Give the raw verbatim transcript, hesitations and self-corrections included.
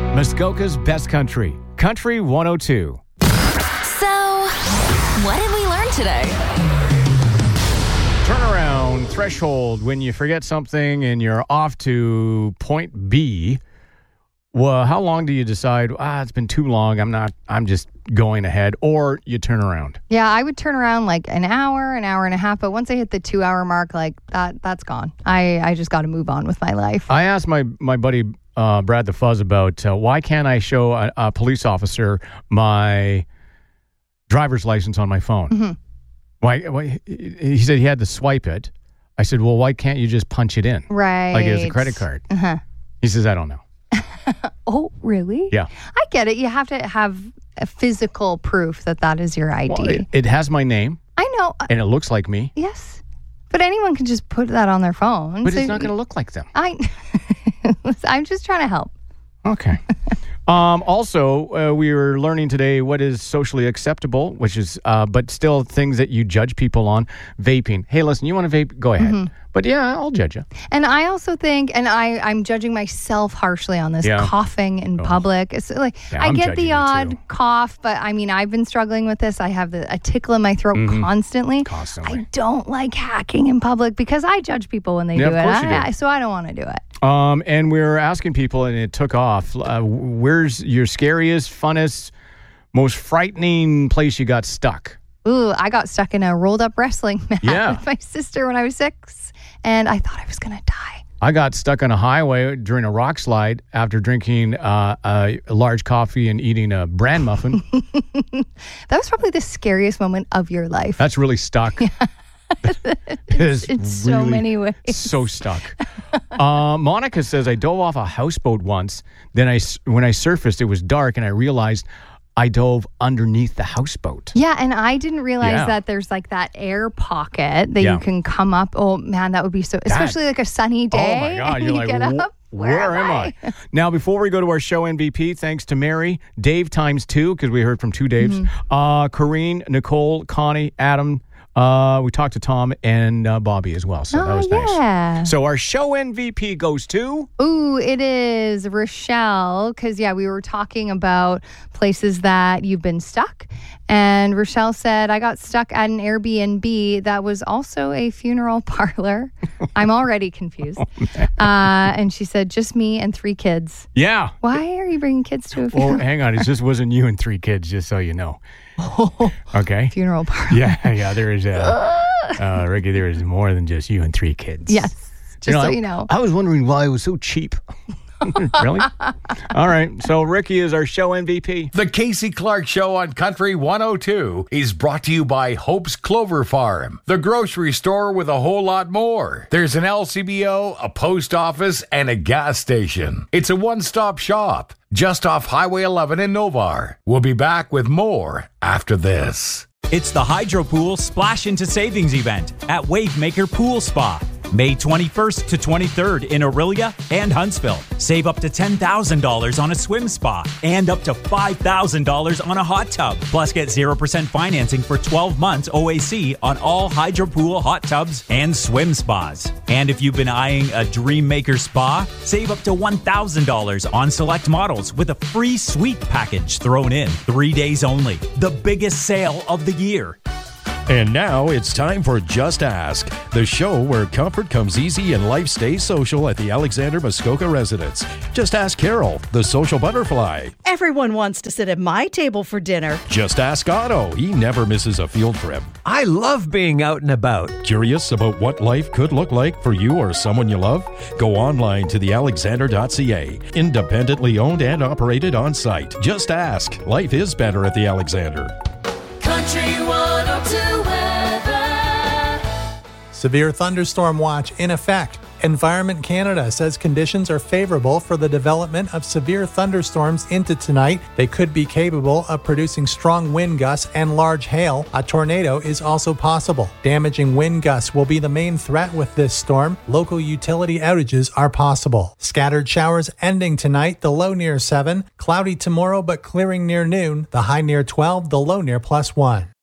Muskoka's Best Country, Country one oh two. So, what did we learn today? Turnaround threshold when you forget something and you're off to point B. Well, how long do you decide, ah, it's been too long, I'm not, I'm just going ahead, or you turn around? Yeah, I would turn around like an hour, an hour and a half, but once I hit the two hour mark, like that, that's gone. I, I just got to move on with my life. I asked my, my buddy uh, Brad the Fuzz about uh, why can't I show a, a police officer my driver's license on my phone? Mm-hmm. Why, why? He said he had to swipe it. I said, well, why can't you just punch it in? Right. Like it was a credit card. Uh-huh. He says, I don't know. Oh, really? Yeah. I get it. You have to have a physical proof that that is your I D. Well, it, it has my name. I know. And it looks like me. Yes. But anyone can just put that on their phone. But so it's not going to look like them. I, I'm just trying to help. Okay. um, also, uh, we were learning today what is socially acceptable, which is, uh, but still things that you judge people on. Vaping. Hey, listen, you want to vape? Go ahead. Mm-hmm. But yeah, I'll judge you. And I also think, and I, I'm judging myself harshly on this, Yeah. coughing in Oh. public. It's like, Yeah, I I'm get judging the you odd too. cough, but I mean, I've been struggling with this. I have the, a tickle in my throat Mhm. constantly. Constantly. I don't like hacking in public because I judge people when they Yeah, do of it. course you do. I, I- so I don't want to do it. Um, and we were asking people, and it took off. Uh, where's your scariest, funnest, most frightening place you got stuck? Ooh, I got stuck in a rolled up wrestling mat Yeah. with my sister when I was six, and I thought I was going to die. I got stuck on a highway during a rock slide after drinking uh, a large coffee and eating a bran muffin. That was probably the scariest moment of your life. That's really stuck. It's, in so many ways. So stuck. uh, Monica says, I dove off a houseboat once. Then I, s- when I surfaced, it was dark, and I realized I dove underneath the houseboat. Yeah, and I didn't realize Yeah. that there's like that air pocket that Yeah. you can come up. Oh man, that would be so, especially like a sunny day. Oh my God! and You're you like, get "Wh- up. where, am I? Now, before we go to our show M V P, thanks to Mary, Dave times two, because we heard from two Daves, Mm-hmm. uh, Corrine, Nicole, Connie, Adam. Uh, we talked to Tom and uh, Bobby as well, so Oh, that was nice. yeah. So our show M V P goes to. Ooh, it is Rochelle, because yeah, we were talking about places that you've been stuck, and Rochelle said, I got stuck at an Airbnb that was also a funeral parlor. I'm already confused. uh, and she said, just me and three kids. Yeah. Why are you bringing kids to a Well, funeral, hang on. It just wasn't you and three kids, just so you know. Okay. funeral parlor? Yeah, yeah. There is, uh, uh, Ricky. There is more than just you and three kids. Yes, just so I, you know. I was wondering why it was so cheap. Really? All right. So Ricky is our show M V P. The Casey Clark Show on Country one oh two is brought to you by Hope's Clover Farm, the grocery store with a whole lot more. There's an L C B O, a post office, and a gas station. It's a one-stop shop just off Highway eleven in Novar. We'll be back with more after this. It's the Hydro Pool Splash into Savings event at Wavemaker Pool Spa. May twenty-first to twenty-third in Aurelia and Huntsville. Save up to ten thousand dollars on a swim spa and up to five thousand dollars on a hot tub. Plus, get zero percent financing for twelve months O A C on all Hydro Pool hot tubs and swim spas. And if you've been eyeing a Dream Maker spa, save up to one thousand dollars on select models with a free suite package thrown in. Three days only. The biggest sale of the year. And now it's time for Just Ask, the show where comfort comes easy and life stays social at the Alexander Muskoka residence. Just ask Carol, the social butterfly. Everyone wants to sit at my table for dinner. Just ask Otto. He never misses a field trip. I love being out and about. Curious about what life could look like for you or someone you love? Go online to the alexander dot c a. Independently owned and operated on site. Just ask. Life is better at the Alexander. Country one oh two weather. Severe thunderstorm watch in effect. Environment Canada says conditions are favorable for the development of severe thunderstorms into tonight. They could be capable of producing strong wind gusts and large hail. A tornado is also possible. Damaging wind gusts will be the main threat with this storm. Local utility outages are possible. Scattered showers ending tonight, the low near seven. Cloudy tomorrow but clearing near noon. The high near twelve, the low near plus one.